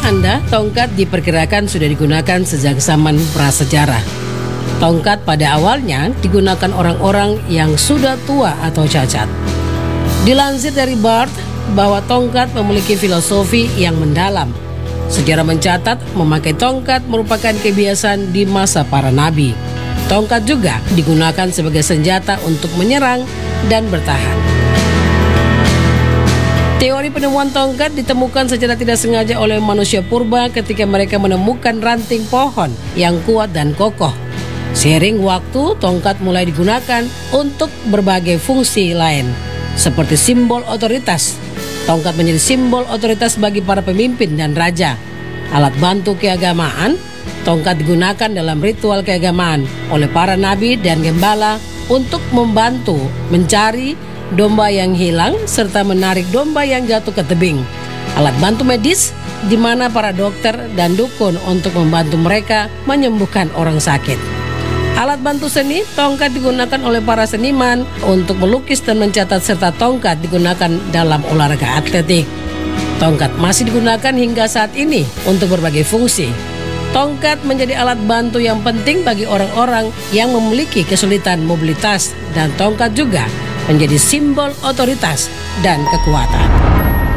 Anda, tongkat diperkirakan sudah digunakan sejak zaman prasejarah. Tongkat pada awalnya digunakan orang-orang yang sudah tua atau cacat. Dilansir dari Barth bahwa tongkat memiliki filosofi yang mendalam. Sejarah mencatat memakai tongkat merupakan kebiasaan di masa para nabi. Tongkat juga digunakan sebagai senjata untuk menyerang dan bertahan. Teori penemuan tongkat ditemukan secara tidak sengaja oleh manusia purba ketika mereka menemukan ranting pohon yang kuat dan kokoh. Seiring waktu, tongkat mulai digunakan untuk berbagai fungsi lain, seperti simbol otoritas. Tongkat menjadi simbol otoritas bagi para pemimpin dan raja. Alat bantu keagamaan, tongkat digunakan dalam ritual keagamaan oleh para nabi dan gembala untuk membantu mencari domba yang hilang serta menarik domba yang jatuh ke tebing. Alat bantu medis di mana para dokter dan dukun untuk membantu mereka menyembuhkan orang sakit. Alat bantu seni, tongkat digunakan oleh para seniman untuk melukis dan mencatat serta tongkat digunakan dalam olahraga atletik. Tongkat masih digunakan hingga saat ini untuk berbagai fungsi. Tongkat menjadi alat bantu yang penting bagi orang-orang yang memiliki kesulitan mobilitas dan tongkat juga menjadi simbol otoritas dan kekuatan.